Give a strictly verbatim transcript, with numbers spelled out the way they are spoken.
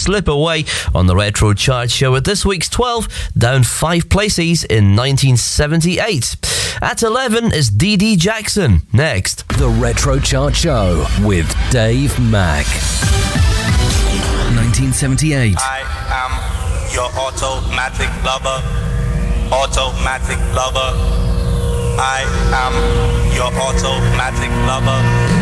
slip away on the Retro Chart Show with this week's twelve, down five places in nineteen seventy-eight. At eleven is Dee Dee Jackson. Next, The Retro Chart Show with Dave Mack. nineteen seventy-eight. I am your automatic lover. Automatic lover. I am your automatic lover.